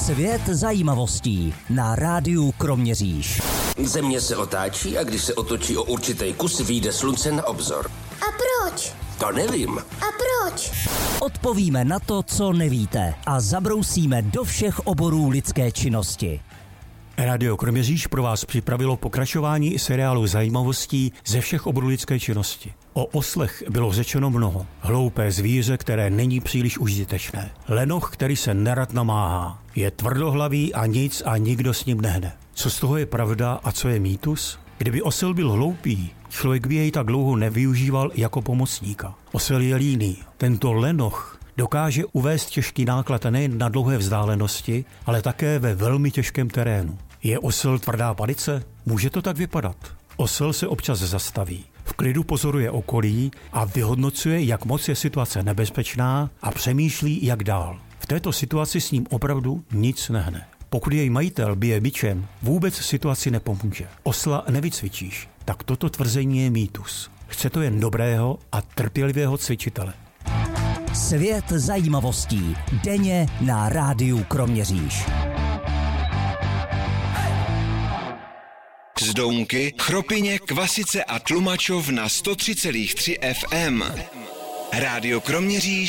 Svět zajímavostí na rádiu Kroměříž. Země se otáčí a když se otočí o určitý kus, vyjde slunce na obzor. A proč? To nevím. A proč? Odpovíme na to, co nevíte a zabrousíme do všech oborů lidské činnosti. Rádio Kroměříž pro vás připravilo pokračování seriálu zajímavostí ze všech oborů lidské činnosti. O oslech bylo řečeno mnoho. Hloupé zvíře, které není příliš užitečné. Lenoch, který se nerad namáhá. Je tvrdohlavý a nic a nikdo s ním nehne. Co z toho je pravda a co je mýtus? Kdyby osel byl hloupý, člověk by jej tak dlouho nevyužíval jako pomocníka. Osel je líný. Tento lenoch dokáže uvést těžký náklad nejen na dlouhé vzdálenosti, ale také ve velmi těžkém terénu. Je osel tvrdá palice? Může to tak vypadat. Osel se občas zastaví. V klidu pozoruje okolí a vyhodnocuje, jak moc je situace nebezpečná a přemýšlí, jak dál. V této situaci s ním opravdu nic nehne. Pokud jej majitel bije bičem, vůbec situaci nepomůže. Osla nevycvičíš, tak toto tvrzení je mýtus. Chce to jen dobrého a trpělivého cvičitele. Svět zajímavostí denně na rádiu Kroměříž. Zdounky, Chropyně, Kvasice a Tlumačov na 103,3 FM. Rádio Kroměříž